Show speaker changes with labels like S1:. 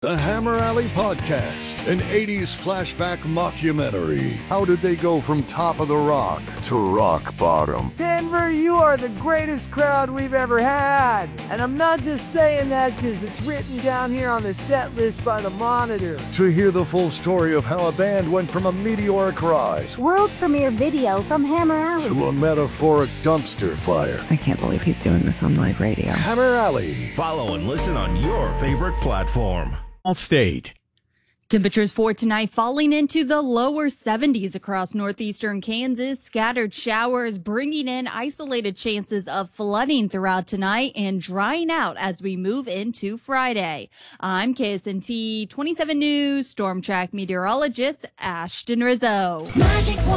S1: The Hammer Alley Podcast, an 80s flashback mockumentary. How did they go from top of the rock to rock bottom?
S2: Denver, you are the greatest crowd we've ever had. And I'm not just saying that because it's written down here on the set list by the Monitor.
S1: To hear the full story of how a band went from a meteoric rise
S3: world premiere video from Hammer Alley
S1: to a metaphoric dumpster fire.
S4: I can't believe he's doing this on live radio.
S1: Hammer Alley.
S5: Follow and listen on your favorite platform. Allstate.
S6: Temperatures for tonight falling into the lower 70s across northeastern Kansas. Scattered showers bringing in isolated chances of flooding throughout tonight and drying out as we move into Friday. I'm KSNT 27 News Storm Track meteorologist Ashton Rizzo.